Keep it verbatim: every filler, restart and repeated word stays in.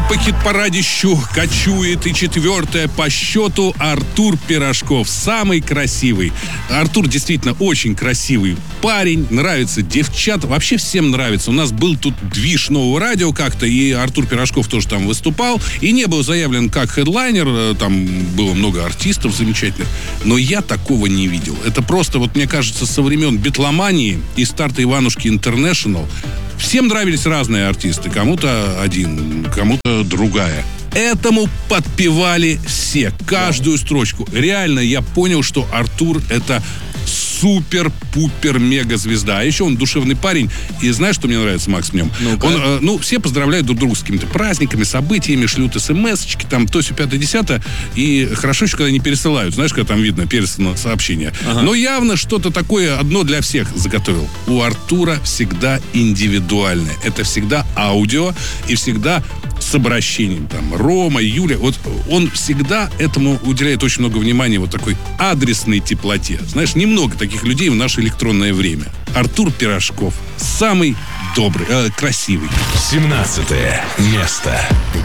по хит-парадищу кочует и четвертое по счету Артур Пирожков. Самый красивый. Артур действительно очень красивый парень. Нравится девчат. Вообще всем нравится. У нас был тут движ нового радио как-то, и Артур Пирожков тоже там выступал. И не был заявлен как хедлайнер. Там было много артистов замечательных. Но я такого не видел. Это просто, вот мне кажется, со времен Битломании и старта Иванушки Интернешнл всем нравились разные артисты. Кому-то один, кому-то другая. Этому подпевали все. Каждую строчку. Реально, я понял, что Артур — это супер-пупер-мега-звезда. А еще он душевный парень. И знаешь, что мне нравится, Макс, в нем? Ну-ка. Он, э, ну, все поздравляют друг друга с какими-то праздниками, событиями, шлют смс-очки, там, то, сё, пятое, десятое. И хорошо еще, когда не пересылают. Знаешь, когда там видно, переслано сообщение. Ага. Но явно что-то такое одно для всех заготовил. У Артура всегда индивидуальное. Это всегда аудио и всегда с обращением. Там, Рома, Юля. Вот он всегда этому уделяет очень много внимания, вот такой адресной теплоте. Знаешь, немного таких людей в наше электронное время. Артур Пирожков. Самый добрый, э, красивый. семнадцатое место.